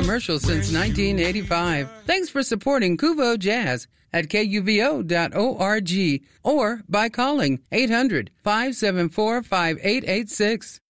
commercial since 1985. Thanks for supporting Kuvo Jazz at KUVO.org or by calling 800-574-5886.